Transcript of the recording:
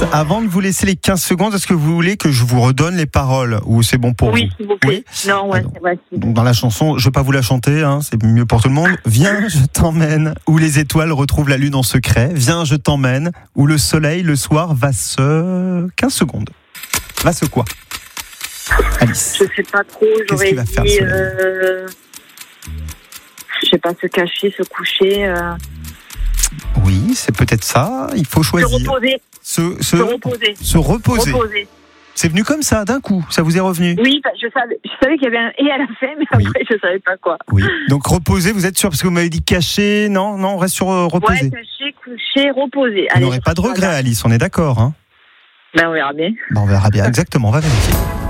avant de vous laisser les 15 secondes, est-ce que vous voulez que je vous redonne les paroles ou c'est bon pour vous? Oui, s'il vous plaît. Oui. Non, ouais, Alors, c'est vrai. donc dans la chanson, je vais pas vous la chanter, hein, c'est mieux pour tout le monde. Viens, je t'emmène, où les étoiles retrouvent la lune en secret. Viens, je t'emmène, où le soleil le soir va se... 15 secondes. Va se quoi, Alice? Je sais pas trop, j'aurais qu'il va faire, le dit... soleil je sais pas, se cacher, se coucher... Oui, c'est peut-être ça, il faut choisir. Se reposer. Se reposer. Se reposer. Reposer. C'est venu comme ça, d'un coup, ça vous est revenu? Oui, je savais qu'il y avait un « et » à la fin, mais Oui. après, je savais pas quoi. Oui. Donc reposer, vous êtes sûr? Parce que vous m'avez dit cacher, non, on reste sur reposer. Ouais, cacher, coucher, reposer. Vous n'aurez pas de regret, Alice, on est d'accord, hein? Ben, on verra bien. On verra bien, exactement, on va vérifier.